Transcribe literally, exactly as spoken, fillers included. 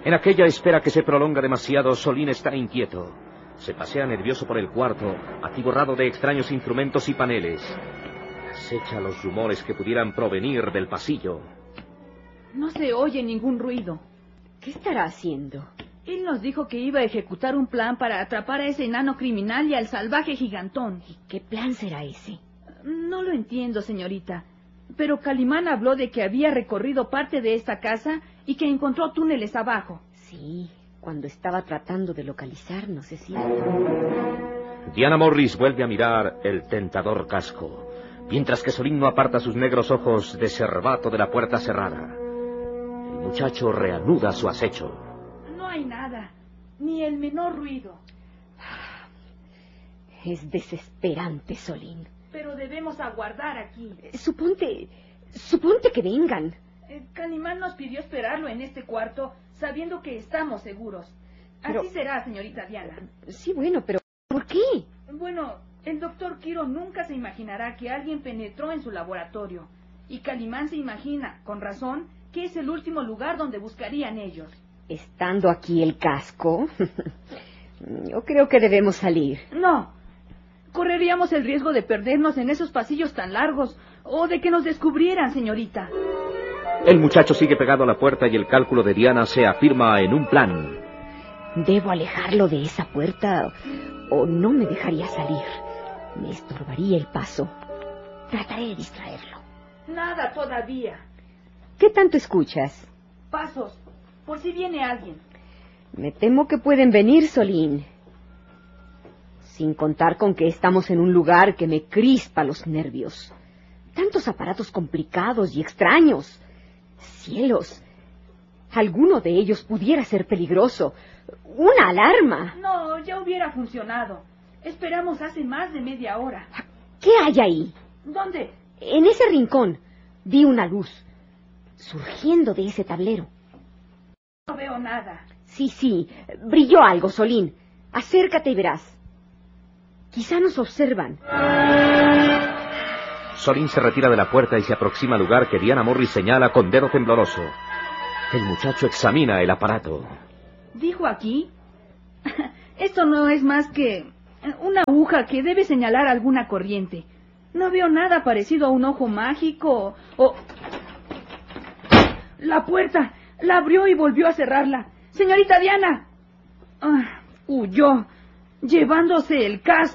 En aquella espera que se prolonga demasiado, Solín está inquieto. Se pasea nervioso por el cuarto, atiborrado de extraños instrumentos y paneles. Acecha los rumores que pudieran provenir del pasillo. No se oye ningún ruido. ¿Qué estará haciendo? Él nos dijo que iba a ejecutar un plan para atrapar a ese enano criminal y al salvaje gigantón. ¿Y qué plan será ese? No lo entiendo, señorita. Pero Calimán habló de que había recorrido parte de esta casa y que encontró túneles abajo. Sí, cuando estaba tratando de localizarnos, es cierto. Diana Morris vuelve a mirar el tentador casco, mientras que Solín no aparta sus negros ojos de cervato de la puerta cerrada. El muchacho reanuda su acecho. No hay nada, ni el menor ruido. Es desesperante, Solín. Pero debemos aguardar aquí. Suponte, suponte que vengan. Eh, Calimán nos pidió esperarlo en este cuarto, sabiendo que estamos seguros. Así Pero... será, señorita Diana. Sí, bueno, pero ¿por qué? Bueno, el doctor Quiro nunca se imaginará que alguien penetró en su laboratorio. Y Calimán se imagina, con razón, que es el último lugar donde buscarían ellos. Estando aquí el casco, yo creo que debemos salir. No. Correríamos el riesgo de perdernos en esos pasillos tan largos, o de que nos descubrieran, señorita. El muchacho sigue pegado a la puerta y el cálculo de Diana se afirma en un plan. Debo alejarlo de esa puerta o no me dejaría salir. Me estorbaría el paso. Trataré de distraerlo. Nada todavía. ¿Qué tanto escuchas? Pasos, por si viene alguien. Me temo que pueden venir, Solín. Sin contar con que estamos en un lugar que me crispa los nervios. Tantos aparatos complicados y extraños. Cielos. Alguno de ellos pudiera ser peligroso. ¡Una alarma! No, ya hubiera funcionado. Esperamos hace más de media hora. ¿Qué hay ahí? ¿Dónde? En ese rincón. Vi una luz. Surgiendo de ese tablero. No veo nada. Sí, sí. Brilló algo, Solín. Acércate y verás. Quizá nos observan. Solín se retira de la puerta y se aproxima al lugar que Diana Morris señala con dedo tembloroso. El muchacho examina el aparato. ¿Dijo aquí? Esto no es más que una aguja que debe señalar alguna corriente. No veo nada parecido a un ojo mágico o... La puerta. La abrió y volvió a cerrarla. Señorita Diana. Ah, huyó, llevándose el casco.